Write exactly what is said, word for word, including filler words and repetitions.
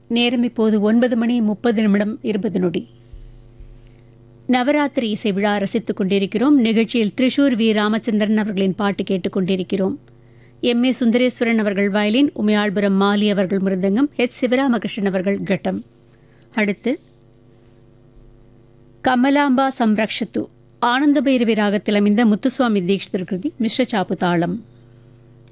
நேரம் இப்போது ஒன்பது மணி முப்பது நிமிடம் இருபது நொடி. நவராத்திரி இசை விழா ரசித்துக் கொண்டிருக்கிறோம். நிகழ்ச்சியில் திரிஷூர் வி ராமச்சந்திரன் அவர்களின் பாட்டு கேட்டுக் கொண்டிருக்கிறோம். எம் ஏ சுந்தரேஸ்வரன் அவர்கள் வயலின், உமையாள்புரம் மாலி அவர்கள் மிருதங்கம், ஹெச் சிவராமகிருஷ்ணன் அவர்கள் கட்டம். அடுத்து கமலாம்பா சம்ரக்ஷத்து ஆனந்த பைரவி ராகத்தில் அமைந்த முத்துசுவாமி தீட்சிதர் கிருதி மிஸ்ர சாப்பு தாளம்.